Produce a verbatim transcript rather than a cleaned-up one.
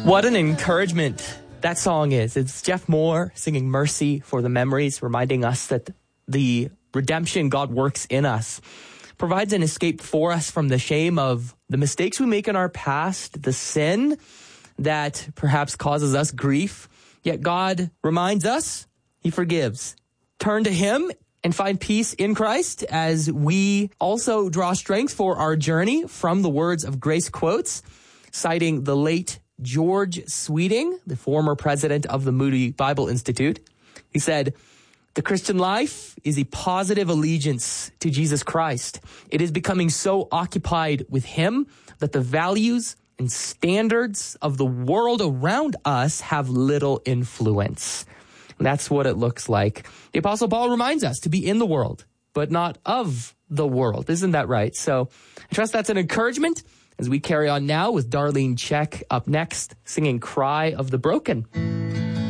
What an encouragement that song is. It's Jeff Moore singing Mercy for the Memories, reminding us that the redemption God works in us provides an escape for us from the shame of the mistakes we make in our past, the sin that perhaps causes us grief. Yet God reminds us, He forgives. Turn to Him and find peace in Christ as we also draw strength for our journey from the words of Grace Quotes, citing the late George Sweeting, the former president of the Moody Bible Institute. He said, "The Christian life is a positive allegiance to Jesus Christ. It is becoming so occupied with Him that the values and standards of the world around us have little influence." And that's what it looks like. The Apostle Paul reminds us to be in the world, but not of the world. Isn't that right? So I trust that's an encouragement as we carry on now with Darlene Check up next, singing Cry of the Broken.